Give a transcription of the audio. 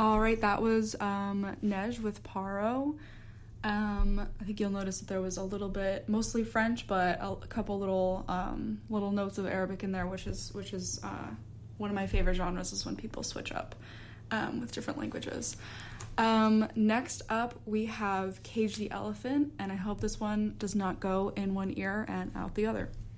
All right, that was Nej with Paro. I think you'll notice that there was a little bit, mostly French, but a couple little notes of Arabic in there, which is one of my favorite genres, is when people switch up with different languages. Next up, we have Cage the Elephant, and I hope this one does not go in one ear and out the other.